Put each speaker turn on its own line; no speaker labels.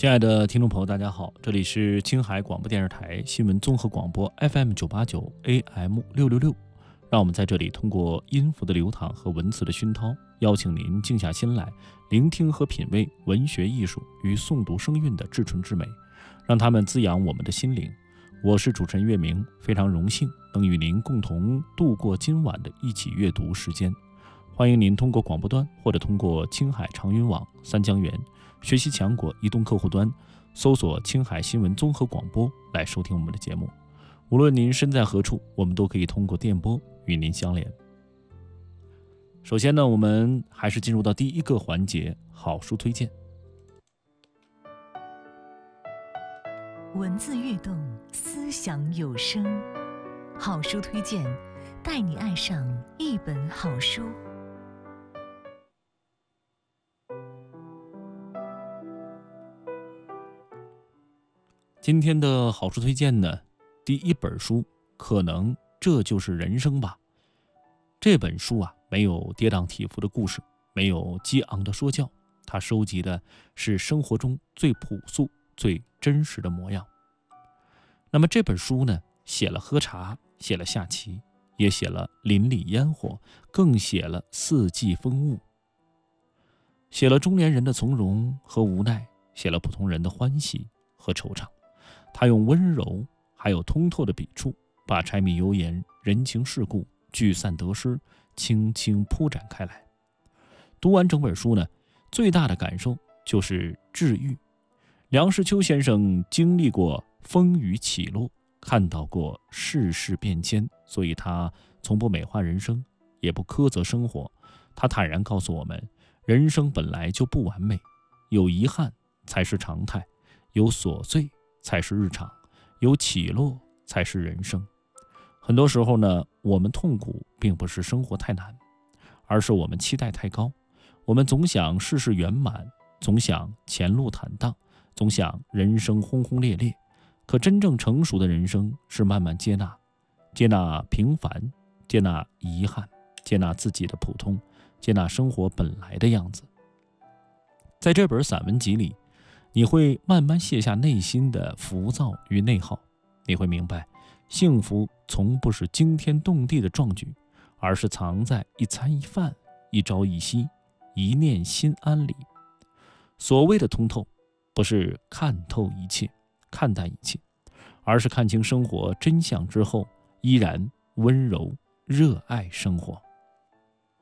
亲爱的听众朋友，大家好，这里是青海广播电视台新闻综合广播 FM989 AM666，让我们在这里通过音符的流淌和文字的熏陶，邀请您静下心来，聆听和品味文学艺术与诵读声韵的至纯至美，让它们滋养我们的心灵。我是主持人岳明，非常荣幸能与您共同度过今晚的一起阅读时间。欢迎您通过广播端或者通过青海长云网三江源学习强国移动客户端搜索青海新闻综合广播来收听我们的节目。无论您身在何处，我们都可以通过电波与您相连。首先呢，我们还是进入到第一个环节，好书推荐。
文字跃动，思想有声，好书推荐，带你爱上一本好书。
今天的好书推荐呢，第一本书可能这就是人生吧。这本书啊，没有跌宕起伏的故事，没有激昂的说教，它收集的是生活中最朴素最真实的模样。那么这本书呢，写了喝茶，写了下棋，也写了邻里烟火，更写了四季风物，写了中年人的从容和无奈，写了普通人的欢喜和惆怅。他用温柔还有通透的笔触，把柴米油盐人情世故聚散得失轻轻铺展开来。读完整本书呢，最大的感受就是治愈。梁实秋先生经历过风雨起落，看到过世事变迁，所以他从不美化人生，也不苛责生活。他坦然告诉我们，人生本来就不完美，有遗憾才是常态，有琐碎才是日常，有起落才是人生。很多时候呢，我们痛苦并不是生活太难，而是我们期待太高。我们总想事事圆满，总想前路坦荡，总想人生轰轰烈烈。可真正成熟的人生是慢慢接纳，接纳平凡，接纳遗憾，接纳自己的普通，接纳生活本来的样子。在这本散文集里，你会慢慢卸下内心的浮躁与内耗，你会明白，幸福从不是惊天动地的壮举，而是藏在一餐一饭，一朝一夕，一念心安里。所谓的通透，不是看透一切，看淡一切，而是看清生活真相之后，依然温柔热爱生活。